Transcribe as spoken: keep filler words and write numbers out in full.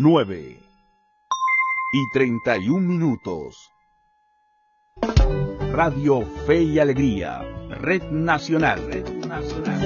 nueve y treinta y un minutos. Radio Fe y Alegría, Red Nacional. Red Nacional.